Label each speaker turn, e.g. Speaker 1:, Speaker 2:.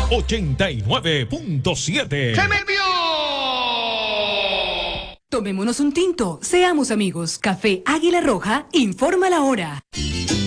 Speaker 1: 89.7.
Speaker 2: ¡Se me vio!
Speaker 3: Tomémonos un tinto, seamos amigos. Café Águila Roja informa la hora.